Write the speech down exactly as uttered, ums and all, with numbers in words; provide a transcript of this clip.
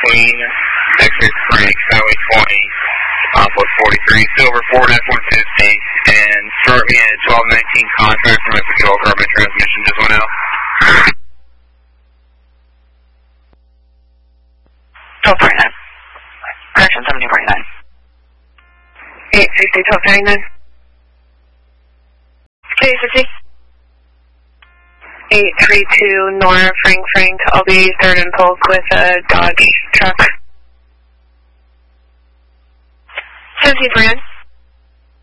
Queen, exit Frank, Highway twenty, Complex forty-three, Silver, Ford F one fifty, and start me at twelve nineteen contract for my control car. My transmission just went out. twelve forty-nine. Correction, seventeen forty-nine. eight fifty, twelve thirty-nine. eight fifty. eight three two, Nora, Frank, Frank. I'll be third and Polk with a Dodge truck. seventeen forty-nine.